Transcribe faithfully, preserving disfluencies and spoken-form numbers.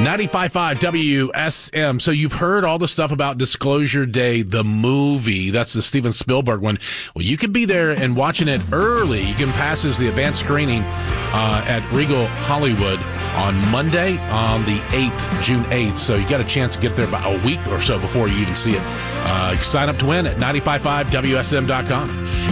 ninety-five point five W S M. So you've heard all the stuff about Disclosure Day, the movie. That's the Steven Spielberg one. Well, you can be there and watching it early. You can pass as the advanced screening uh, at Regal Hollywood on Monday, on the eighth, June eighth. So you got a chance to get there about a week or so before you even see it. Uh, sign up to win at ninety-five point five W S M dot com.